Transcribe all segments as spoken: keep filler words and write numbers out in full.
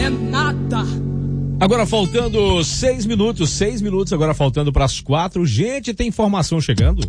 é nada. Agora faltando seis minutos, seis minutos, agora faltando para as quatro. Gente, tem informação chegando.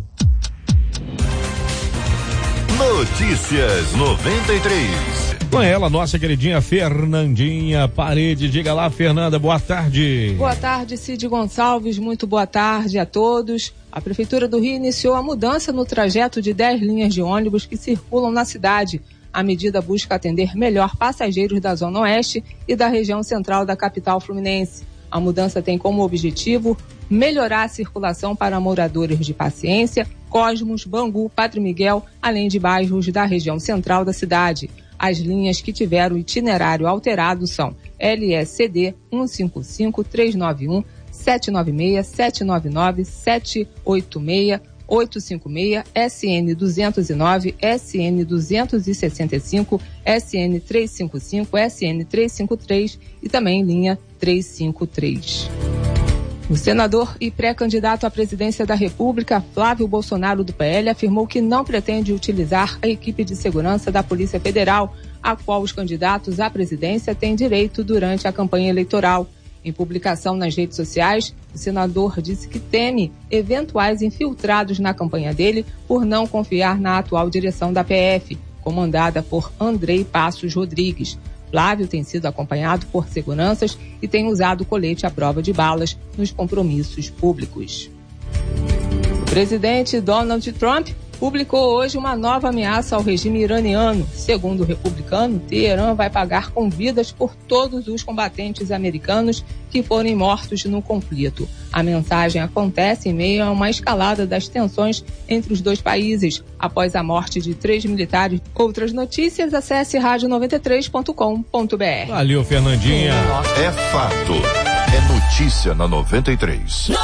Notícias noventa e três. Com ela, nossa queridinha Fernandinha Parede. Diga lá, Fernanda, boa tarde. Boa tarde, Cid Gonçalves, muito boa tarde a todos. A Prefeitura do Rio iniciou a mudança no trajeto de dez linhas de ônibus que circulam na cidade. A medida busca atender melhor passageiros da Zona Oeste e da região central da capital fluminense. A mudança tem como objetivo melhorar a circulação para moradores de Paciência, Cosmos, Bangu, Padre Miguel, além de bairros da região central da cidade. As linhas que tiveram itinerário alterado são L S C D um cinco cinco, três nove um, sete nove seis, sete nove nove, sete oito seis, oito cinco seis, S N duzentos e nove, S N duzentos e sessenta e cinco, S N trezentos e cinquenta e cinco, S N trezentos e cinquenta e três e também linha trezentos e cinquenta e três. O senador e pré-candidato à presidência da República, Flávio Bolsonaro, do P L, afirmou que não pretende utilizar a equipe de segurança da Polícia Federal, a qual os candidatos à presidência têm direito durante a campanha eleitoral. Em publicação nas redes sociais, o senador disse que teme eventuais infiltrados na campanha dele por não confiar na atual direção da P F, comandada por Andrei Passos Rodrigues. Flávio tem sido acompanhado por seguranças e tem usado colete à prova de balas nos compromissos públicos. O presidente Donald Trump publicou hoje uma nova ameaça ao regime iraniano. Segundo o republicano, Teherã vai pagar com vidas por todos os combatentes americanos que forem mortos no conflito. A mensagem acontece em meio a uma escalada das tensões entre os dois países, após a morte de três militares. Outras notícias, acesse rádio noventa e três ponto com ponto b r. Valeu, Fernandinha. É fato. É notícia na noventa e três.